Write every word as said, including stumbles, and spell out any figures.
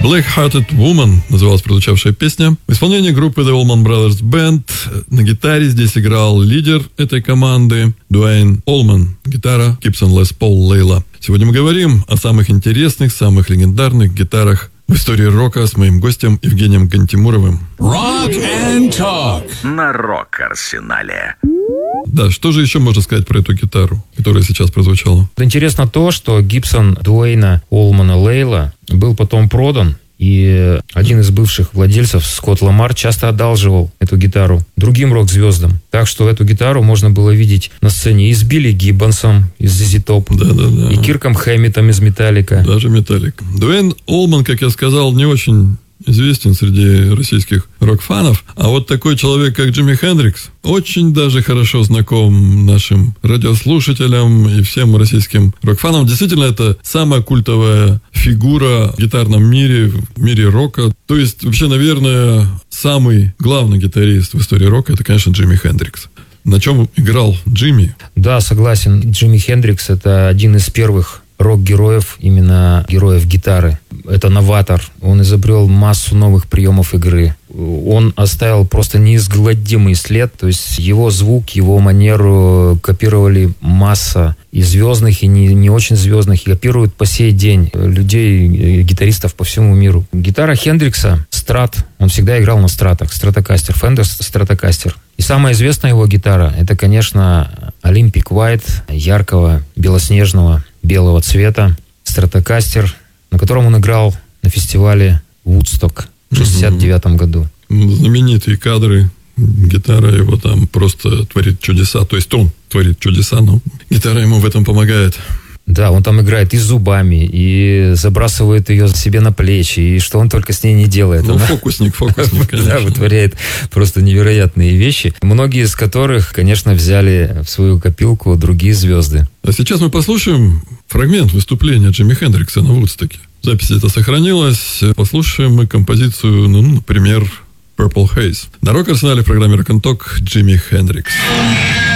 Black Hearted Woman называлась прозвучавшая песня. В исполнении группы The Allman Brothers Band на гитаре здесь играл лидер этой команды Дуэйн Олман. Гитара Gibson Les Paul Layla. Сегодня мы говорим о самых интересных, самых легендарных гитарах в истории рока с моим гостем Евгением Кантемуровым. Rock and Talk на Рок-Арсенале. Да, что же еще можно сказать про эту гитару, которая сейчас прозвучала? Интересно то, что Гибсон Дуэйна Олмана Лейла был потом продан, и один из бывших владельцев, Скотт Ламар, часто одалживал эту гитару другим рок-звездам. Так что эту гитару можно было видеть на сцене и с Билли Гиббонсом из зет зет Top, да, да, да. и Кирком Хэммитом из Металлика. Даже Металлик. Дуэйн Олман, как я сказал, не очень известен среди российских рок-фанов. А вот такой человек, как Джимми Хендрикс, очень даже хорошо знаком нашим радиослушателям и всем российским рок-фанам. Действительно, это самая культовая фигура в гитарном мире, в мире рока. То есть, вообще, наверное, самый главный гитарист в истории рока — это, конечно, Джимми Хендрикс. На чем играл Джимми? Да, согласен. Джимми Хендрикс — это один из первых рок-героев, именно героев гитары. Это новатор. Он изобрел массу новых приемов игры. Он оставил просто неизгладимый след. То есть его звук, его манеру копировали масса и звездных, и не, не очень звездных. И копируют по сей день людей, гитаристов по всему миру. Гитара Хендрикса — Страт. Он всегда играл на стратах. Стратокастер, Фендер Стратокастер. И самая известная его гитара — это, конечно, Olympic White, яркого, белоснежного, белого цвета, Стратокастер, на котором он играл на фестивале Вудсток в шестьдесят девятом году. Знаменитые кадры. Гитара его там просто творит чудеса. То есть он творит чудеса, но гитара ему в этом помогает. Да, он там играет и зубами, и забрасывает ее себе на плечи, и что он только с ней не делает. Ну, Она... фокусник, фокусник, конечно. Да, вытворяет просто невероятные вещи, многие из которых, конечно, взяли в свою копилку другие звезды. А сейчас мы послушаем фрагмент выступления Джимми Хендрикса на Вудстоке. Запись эта сохранилась. Послушаем мы композицию, ну, например, Purple Haze. На Рок-Арсенале в программе Rock and Talk Джимми Хендрикс.